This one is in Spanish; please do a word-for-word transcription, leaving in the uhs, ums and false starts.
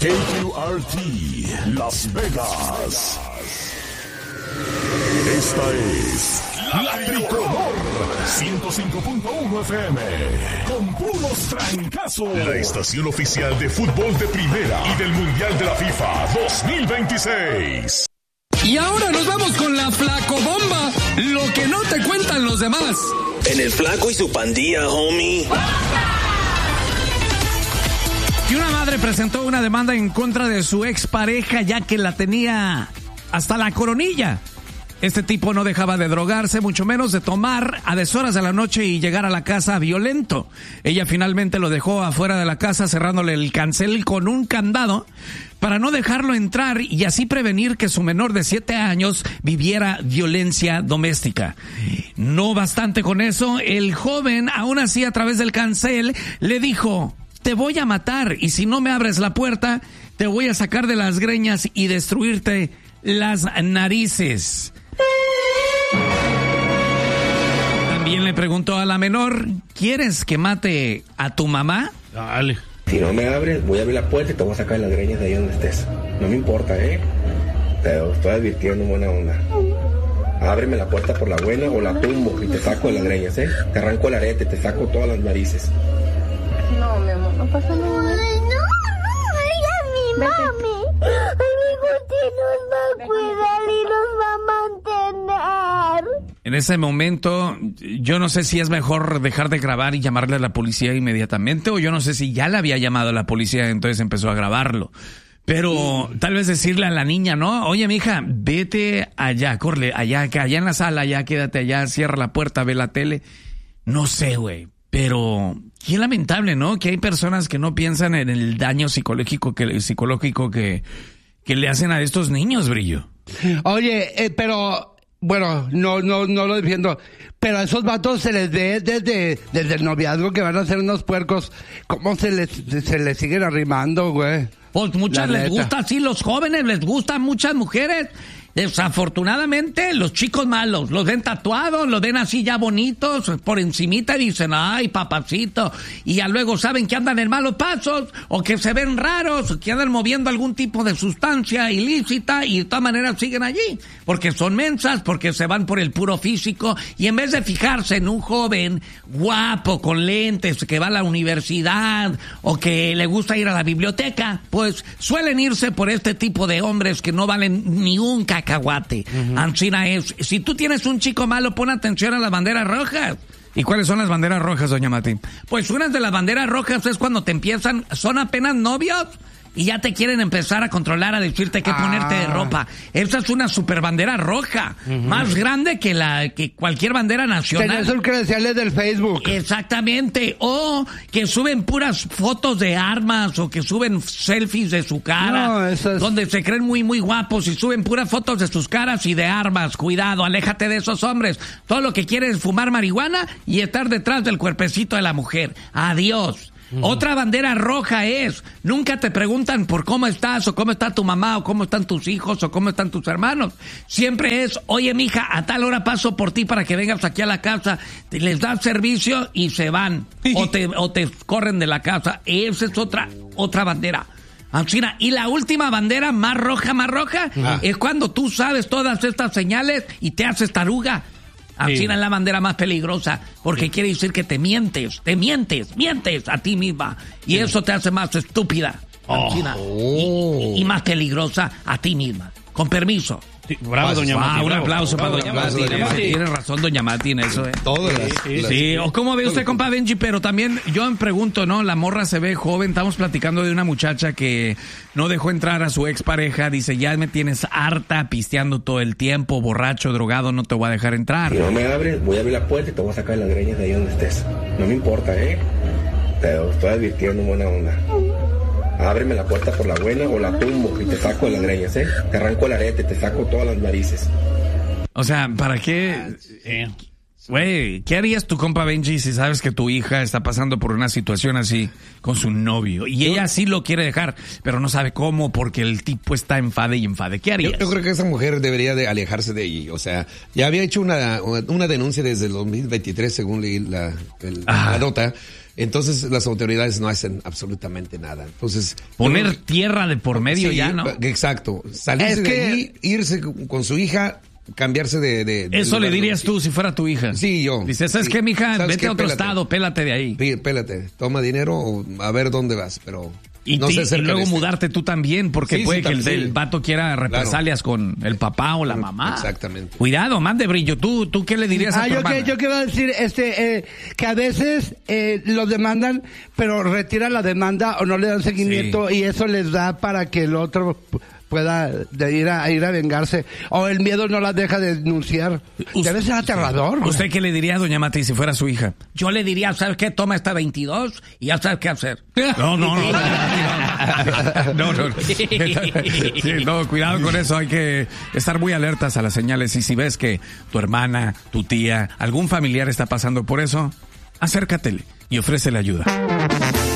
K Q R T, Las Vegas. Esta es La Tricolor, ciento cinco punto uno F M, con puros trancazos. La estación oficial de fútbol de primera y del Mundial de la FIFA dos mil veintiséis. Y ahora nos vamos con la Flacobomba, lo que no te cuentan los demás. En el Flaco y su pandilla, homie. Y una madre presentó una demanda en contra de su expareja ya que la tenía hasta la coronilla. Este tipo no dejaba de drogarse, mucho menos de tomar a deshoras de la noche y llegar a la casa violento. Ella finalmente lo dejó afuera de la casa cerrándole el cancel con un candado para no dejarlo entrar y así prevenir que su menor de siete años viviera violencia doméstica. No bastante con eso, el joven aún así a través del cancel le dijo: te voy a matar y si no me abres la puerta te voy a sacar de las greñas y destruirte las narices. También le preguntó a la menor: ¿quieres que mate a tu mamá? Dale. Si no me abres, voy a abrir la puerta y te voy a sacar las greñas de ahí donde estés. No me importa, ¿eh? Te estoy advirtiendo en buena onda. Ábreme la puerta por la buena o la tumbo y te saco de las greñas, ¿eh? Te arranco el arete, te saco todas las narices. No, mi amor, no pasa nada. Ay, no, no, ella es mi mami. Amigo, usted nos va a cuidar y nos va a mantener. En ese momento, yo no sé si es mejor dejar de grabar y llamarle a la policía inmediatamente, o yo no sé si ya le había llamado a la policía, entonces empezó a grabarlo. Pero tal vez decirle a la niña, ¿no? Oye, mija, vete allá, corre, allá, allá en la sala, allá, quédate allá, cierra la puerta, ve la tele. No sé, güey. Pero qué lamentable, ¿no? Que hay personas que no piensan en el daño psicológico que psicológico que, que le hacen a estos niños, Brillo. Oye, eh, pero bueno, no, no, no lo defiendo. Pero a esos vatos se les ve desde, desde el noviazgo que van a ser unos puercos. ¿Cómo se les, se les siguen arrimando, güey? Pues muchas les gusta así, los jóvenes les gustan, muchas mujeres. Desafortunadamente, los chicos malos los ven tatuados, los ven así ya bonitos, por encimita y dicen, ay, papacito. Y ya luego saben que andan en malos pasos, o que se ven raros, o que andan moviendo algún tipo de sustancia ilícita, y de todas maneras siguen allí. Porque son mensas, porque se van por el puro físico, y en vez de fijarse en un joven guapo, con lentes, que va a la universidad, o que le gusta ir a la biblioteca, pues suelen irse por este tipo de hombres que no valen ni un cacahuate. Cacahuate. Uh-huh. Ancina es, si tú tienes un chico malo, pon atención a las banderas rojas. ¿Y cuáles son las banderas rojas, doña Mati? Pues una de las banderas rojas es cuando te empiezan, son apenas novios y ya te quieren empezar a controlar, a decirte qué ah. ponerte de ropa. Esa es una super bandera roja, uh-huh. más grande que la que cualquier bandera nacional. Tenés sus credenciales del Facebook. Exactamente. O que suben puras fotos de armas, o que suben selfies de su cara, no, eso es... donde se creen muy, muy guapos y suben puras fotos de sus caras y de armas. Cuidado, aléjate de esos hombres. Todo lo que quieren es fumar marihuana y estar detrás del cuerpecito de la mujer. Adiós. Uh-huh. Otra bandera roja es, nunca te preguntan por cómo estás, o cómo está tu mamá, o cómo están tus hijos, o cómo están tus hermanos. Siempre es, oye, mija, a tal hora paso por ti para que vengas aquí a la casa. Te les das servicio y se van, o te, o te corren de la casa. Esa es otra, otra bandera. Ancina. Y la última bandera más roja, más roja, ah. es cuando tú sabes todas estas señales y te haces taruga. Ancina sí. es la bandera más peligrosa, porque sí. quiere decir que te mientes, te mientes, mientes a ti misma. Y sí. eso te hace más estúpida, Ancina, oh. y, y más peligrosa a ti misma. Con permiso. Sí, bravo, pues, doña Mati. Ah, un aplauso bravo, para doña Mati. Doña Mati. Tiene razón, doña Mati, en eso, ¿eh? Todo. Sí, sí, sí. sí. O cómo ve usted, compa Benji, pero también yo me pregunto, ¿no? La morra se ve joven. Estamos platicando de una muchacha que no dejó entrar a su expareja. Dice, ya me tienes harta, pisteando todo el tiempo, borracho, drogado, no te voy a dejar entrar. Si no me abres, voy a abrir la puerta y te voy a sacar las greñas de ahí donde estés. No me importa, ¿eh? Te estoy advirtiendo en buena onda. Ábreme la puerta por la buena o la tumbo y te saco de las greñas, ¿eh? Te arranco el arete, te saco todas las narices. O sea, ¿para qué? Güey, ¿qué harías tu compa Benji si sabes que tu hija está pasando por una situación así con su novio? Y ella sí lo quiere dejar, pero no sabe cómo porque el tipo está enfade y enfade. ¿Qué harías? Yo, yo creo que esa mujer debería de alejarse de allí. O sea, ya había hecho una, una denuncia desde el dos mil veintitrés, según leí la, el, la nota. Entonces las autoridades no hacen absolutamente nada. Entonces poner pero, tierra de por medio sí, ya, ¿no? Exacto. Salirse es de que... allí, irse con su hija, cambiarse de... de, de Eso le dirías sí. tú si fuera tu hija. Sí, yo. Dices, ¿sabes sí. qué, mija? ¿Sabes Vete qué? a otro Pélate. estado, pélate de ahí. Sí, pélate. Toma dinero o a ver dónde vas, pero... Y, no ti, se y acerca luego de este. mudarte tú también, porque Sí, puede sí, que el, también. el vato quiera represalias claro. con el papá o la mamá. Exactamente. Cuidado, man de brillo. ¿Tú, tú qué le dirías ah, a tu yo hermana? Que, yo quiero decir este, eh, que a veces eh, los demandan, pero retiran la demanda o no le dan seguimiento sí. y eso les da para que el otro pueda de ir a ir a vengarse o el miedo no las deja de denunciar. Usted, debe ser aterrador. ¿Usted qué le diría a doña Mati si fuera su hija? Yo le diría, ¿sabes qué? Toma esta veintidós y ya sabes qué hacer. No, no, no. No, no. no. Sí, no, cuidado con eso. Hay que estar muy alertas a las señales y si ves que tu hermana, tu tía, algún familiar está pasando por eso, acércatele y ofrécele ayuda.